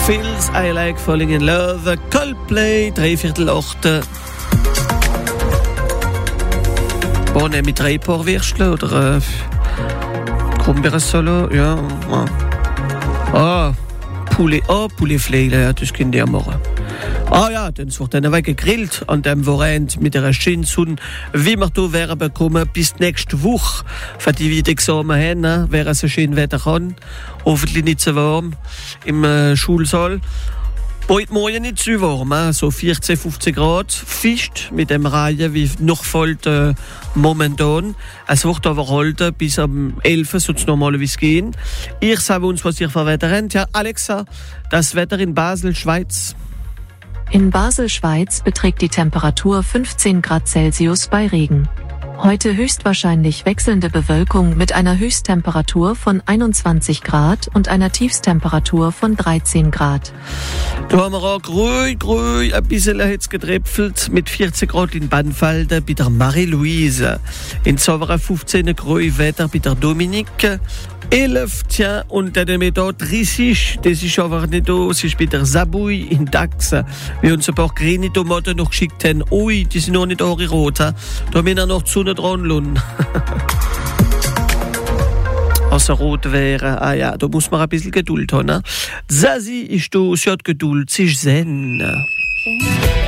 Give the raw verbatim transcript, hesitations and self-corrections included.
Feels I Like Falling in Love, Coldplay, dreiviertel achte. Bohne mit drei Porwürstle oder äh, Krummbeersolo, ja. Ah, Poulet, oh, Pouletfleile, ja, das könnt ihr machen. Ah ja, dann wird dann gegrillt an dem Wochenende mit der schönen Sonne, wie wir hier wären bekommen bis nächste Woche. Für die wieder Examen haben, ne, wäre es so schön Wetter kann. Hoffentlich nicht so warm im äh, Schulsaal. Heute Morgen nicht zu warm, ne? So vierzehn, fünfzehn Grad. Fischt mit dem Reihen wie noch voll äh, momentan. Es wird aber halten bis am elf soll es normalerweise gehen. Ihr sagt uns, was ihr für Wetter habt. Ja, Alexa, das Wetter in Basel, Schweiz. In Basel, Schweiz beträgt die Temperatur fünfzehn Grad Celsius bei Regen. Heute höchstwahrscheinlich wechselnde Bewölkung mit einer Höchsttemperatur von einundzwanzig Grad und einer Tiefstemperatur von dreizehn Grad. Da haben wir auch grün, grün, ein bisschen hat es getröpfelt mit vierzehn Grad in Bannfalden bei der Marie-Louise. In Zauberer fünfzehn grün Wetter bei der Dominique. elf, tja, und dann haben wir da dreißig, das ist aber nicht da, das ist bei der Sabui in Dax. Wir uns ein paar grüne Tomaten noch geschickt haben. Ui, die sind noch nicht auch rot. Da haben wir noch die Sonne dran lassen. Also rot wäre, ah ja, da muss man ein bisschen Geduld haben. Ne? Zazie ist da, sie hat Geduld, sie ist Zen.